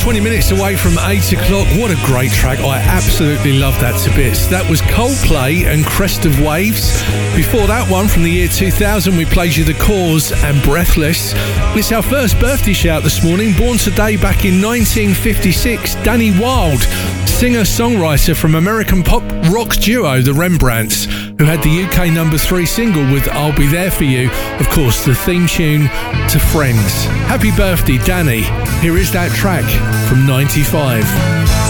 20 minutes away from 8 o'clock. What a great track. I absolutely love that to bits. That was Coldplay and Crest of Waves. Before that one, from the year 2000, we played you The Cause and Breathless. And it's our first birthday shout this morning. Born today back in 1956, Danny Wilde, singer-songwriter from American pop rock duo The Rembrandts, who had the UK #3 single with I'll Be There For You, of course the theme tune to Friends. Happy birthday, Danny. Here is that track from 95.